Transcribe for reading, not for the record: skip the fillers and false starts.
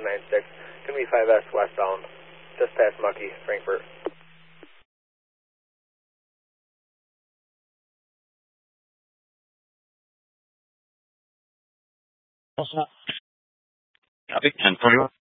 196. Going to be 5S westbound, just past Mucky, Frankfurt. Copy, 1041.